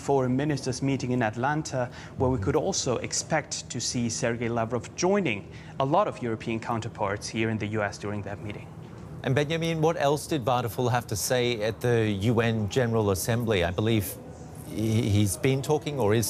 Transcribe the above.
foreign ministers meeting in Atlanta, where we could also expect to see Sergei Lavrov joining a lot of European counterparts here in the US during that meeting. And Benjamin, what else did Vardaful have to say at the UN General Assembly? I believe he's been talking or is